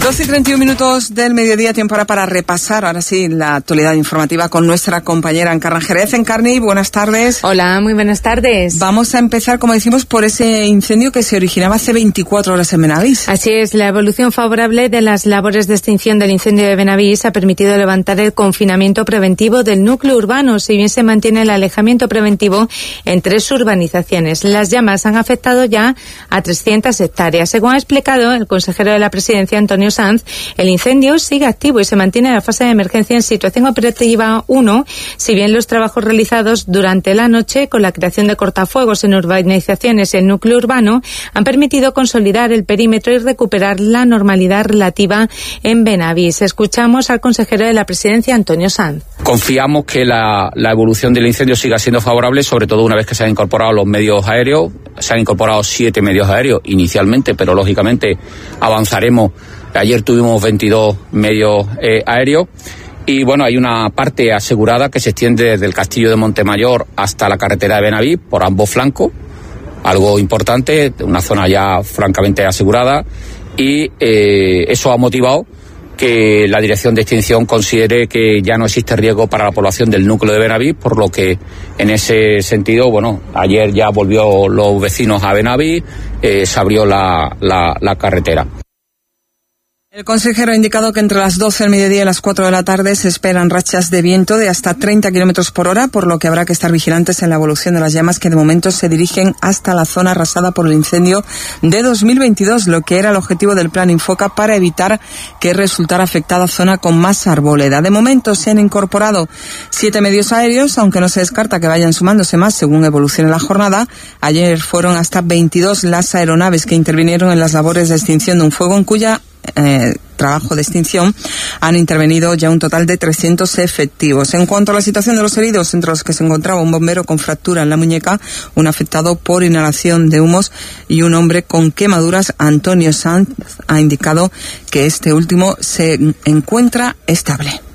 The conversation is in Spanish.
12:31 del mediodía, tiempo ahora para repasar, ahora sí, la actualidad informativa con nuestra compañera Encarna Jerez. Encarni, buenas tardes. Hola, muy buenas tardes. Vamos a empezar, como decimos, por ese incendio que se originaba hace 24 horas en Benavís. Así es, la evolución favorable de las labores de extinción del incendio de Benavís ha permitido levantar el confinamiento preventivo del núcleo urbano, si bien se mantiene el alejamiento preventivo en 3 urbanizaciones. Las llamas han afectado ya a 300 hectáreas. Según ha explicado el consejero de la Presidencia, Antonio Sanz, el incendio sigue activo y se mantiene en la fase de emergencia en situación operativa 1, si bien los trabajos realizados durante la noche con la creación de cortafuegos en urbanizaciones y el núcleo urbano han permitido consolidar el perímetro y recuperar la normalidad relativa en Benavís. Escuchamos al consejero de la Presidencia, Antonio Sanz. Confiamos que la evolución del incendio siga siendo favorable, sobre todo una vez que se han incorporado los medios aéreos. Se han incorporado 7 medios aéreos inicialmente, pero lógicamente avanzaremos. Ayer tuvimos 22 medios aéreos y bueno, hay una parte asegurada que se extiende desde el Castillo de Montemayor hasta la carretera de Benavís por ambos flancos, algo importante, una zona ya francamente asegurada, y eso ha motivado que la Dirección de Extinción considere que ya no existe riesgo para la población del núcleo de Benavís, por lo que en ese sentido, bueno, ayer ya volvió los vecinos a Benavís, se abrió la carretera. El consejero ha indicado que entre las 12 del mediodía y las 4 de la tarde se esperan rachas de viento de hasta 30 kilómetros por hora, por lo que habrá que estar vigilantes en la evolución de las llamas que de momento se dirigen hasta la zona arrasada por el incendio de 2022, lo que era el objetivo del plan Infoca para evitar que resultara afectada zona con más arboleda. De momento se han incorporado 7 medios aéreos, aunque no se descarta que vayan sumándose más según evolucione la jornada. Ayer fueron hasta 22 las aeronaves que intervinieron en las labores de extinción de un fuego en cuya trabajo de extinción han intervenido ya un total de 300 efectivos. En cuanto a la situación de los heridos, entre los que se encontraba un bombero con fractura en la muñeca, un afectado por inhalación de humos y un hombre con quemaduras, Antonio Sanz ha indicado que este último se encuentra estable.